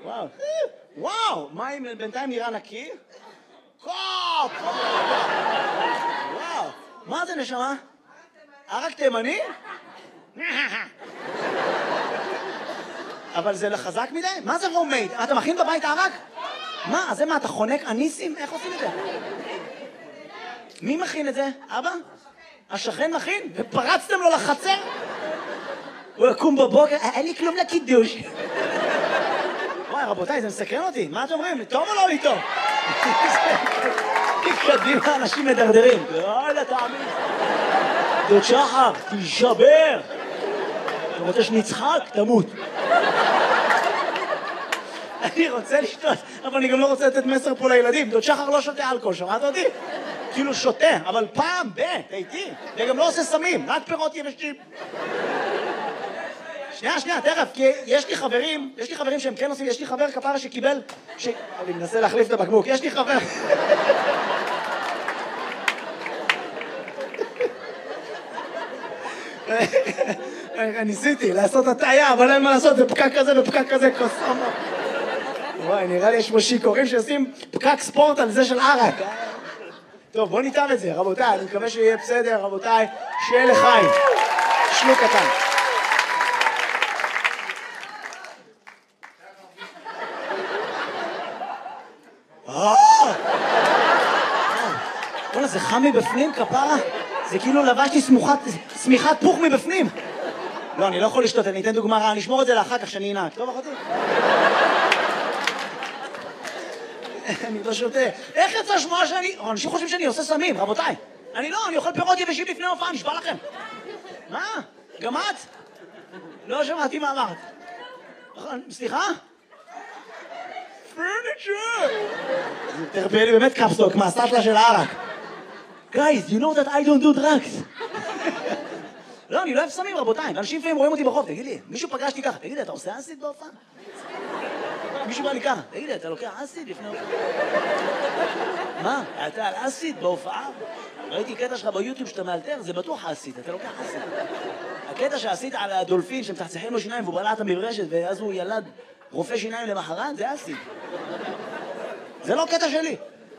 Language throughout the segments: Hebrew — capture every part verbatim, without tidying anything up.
וואו. וואו, מים בינתיים נראה נקי? קופ! וואו. מה זה נשמה? ערק תימני? אבל זה לחזק מדי? מה זה הומייד? אתה מכין בבית ערק? מה? זה מה, אתה חונק אניסים? איך עושים את זה? מי מכין את זה? אבא? השכן מכין? ופרצתם לו לחצר? הוא יקום בבוקר, אין לי כלום לקידוש. וואי, רבותיי, זה מסקרן אותי. מה אתם אומרים? טוב או לא לי טוב? קדימה, אנשים מדרדרים. לא, לא תאמין. דוד שחר, תשבר. אתה רוצה שנצחק? תמות. אני רוצה לשתות, אבל אני גם לא רוצה לתת מסר פה לילדים. דוד שחר לא שותה אלכוהול, שמעת אותי? כאילו שותה, אבל פעם ב, תהייתי. וגם לא עושה סמים, רק פירות יבשים. שנייה, שנייה, תכף, כי יש לי חברים, יש לי חברים שהם כן עושים, יש לי חבר כפרה שקיבל, ש... אני מנסה להחליף את הבקבוק, יש לי חבר... ניסיתי לעשות הטעיה, אבל אין מה לעשות, זה פקק כזה ופקק כזה, קוסומו. וואי, נראה לי יש פה שיכורים שעושים פקק ספורט על זה של ערק. טוב, בוא ניתן את זה, רבותיי, אני מקווה שיהיה בסדר, רבותיי, שיהיה לחיים. שלוק קטן. וואלה, זה חם מבפנים, כפרה? זה כאילו לבשתי סמיכת פוך מבפנים. לא, אני לא יכול לשתות, אני אתן דוגמה רעה, אני אשמור את זה לאחר כך שאני אנהג. טוב, אחותי? אני לא שותה. איך יצא שמועה שאני... אנשים חושבים שאני עושה סמים, רבותיי. אני לא, אני אוכל פירות יבשים לפני הופעה, נשבע לכם. מה? גם את? לא שמעתי מה אמרת. סליחה? פרניצ'ר! זה תרפא לי באמת קפסוק, מהסטלה של הערק. Guys, you know that I don't do drugs. לא, אני לא אוהב סמים, רבותיי. ואנשים לפעמים רואים אותי ברחוב, תגיד לי, מישהו פגשתי ככה, תגיד לי, אתה עושה אסיד בהופעה? מישהו בא לי ככה, תגיד לי, אתה לוקח אסיד לפני הופעה? מה? אתה על אסיד בהופעה? ראיתי קטע שלך ביוטיוב שאתה מאלתר, זה בטוח אסיד, אתה לוקח אסיד. הקטע שעשית על הדולפין שמצחצחים לו שיניים והוא בלע את המברשת ואז הוא ילד רופא שיניים למחרת, זה אסיד. זה לא קטע שלי.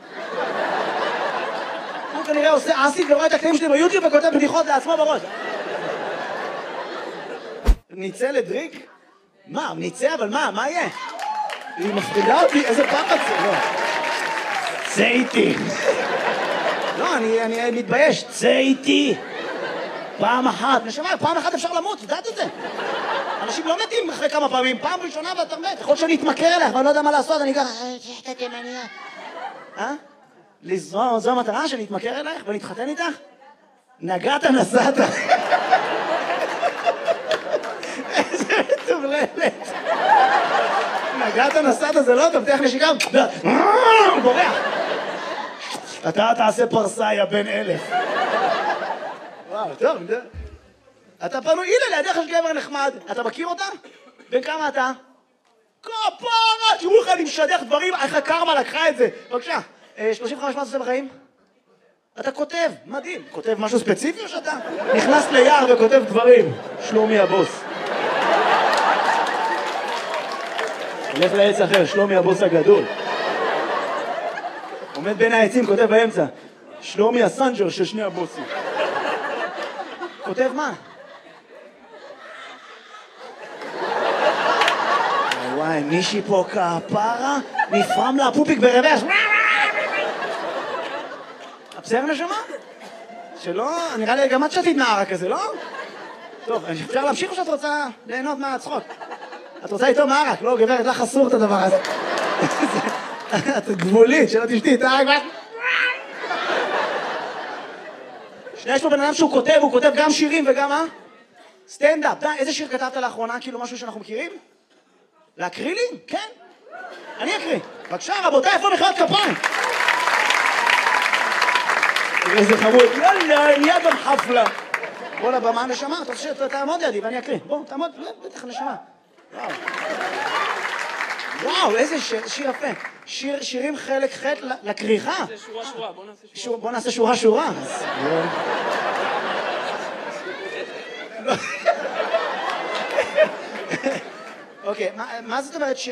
הוא כנראה עושה אסיד ורואה את הקטעים שלי ביוטיוב וכותב בדיחות לעצמו בראש. ניצא לדריק? מה, ניצא? אבל מה? מה יהיה? היא מפחידה אותי, איזה פחד זה? לא. צא איתי. לא, אני מתבייש. צא איתי. פעם אחת. נשמע, פעם אחת אפשר למות, יודעת את זה? אנשים לא מתים אחרי כמה פעמים. פעם ראשונה ואתה מת. יכול שאני אתמכר אליך, אבל אני לא יודע מה לעשות. אני ככה, שחטא תימניה. אה? לזרוע, זו המטרה שאני אתמכר אלייך ונתחתן איתך? נגעת נסעת. איזה מטורללת. נגעת נסעת זה לא טוב, תלך נשיקה. הוא בורח. אתה תעשה פרסה, יא בן אלף. וואו, טוב. אתה פנוי, הנה לידיך יש גבר נחמד. אתה מכיר אותה? בן כמה אתה? כפרה, תראו לך, אני משדך דברים, איך הקרמה לקחה את זה. בבקשה. שלושים וחמש מה עושה בחיים? אתה כותב, מדהים. כותב משהו ספציפי או שאתה נכנס ליער וכותב דברים? שלומי הבוס. הולך לעץ אחר, שלומי הבוס הגדול. עומד בין העצים, כותב באמצע. שלומי הסנג'ר של שני הבוסים. כותב מה? וואי, מישהי פה כפרה, נפרם לה פופיק ברברס. בסדר נשמה? שלא, נראה לי גם את שתית מהערק הזה, לא? טוב, אפשר להמשיך או שאת רוצה ליהנות מהצחוק? את רוצה איתו מהערק, לא? גברת, לך אסור את הדבר הזה. את גבולית, שלא תשתי את הערק. שנייה, יש פה בן אדם שהוא כותב, הוא כותב גם שירים וגם מה? סטנדאפ. די, איזה שיר כתבת לאחרונה? כאילו משהו שאנחנו מכירים? להקריא לי? כן. אני אקריא. בבקשה, רבותיי, איפה מחיאות כפיים? איזה חמוד, יאללה, נהיה גם חפלה. בוא לבמה נשמה, אתה רוצה שתעמוד לידי ואני אקריא. בוא, תעמוד, בטח נשמה. וואו. וואו, איזה שיר יפה. שירים חלק ח' לקריחה. זה שורה שורה, בוא נעשה שורה. בוא נעשה שורה שורה. אוקיי, מה זאת אומרת שיר?